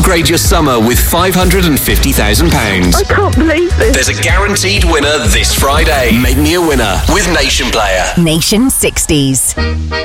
Upgrade your summer with £550,000. I can't believe this. There's a guaranteed winner this Friday. Make me a winner with Nation Player. Nation 60s.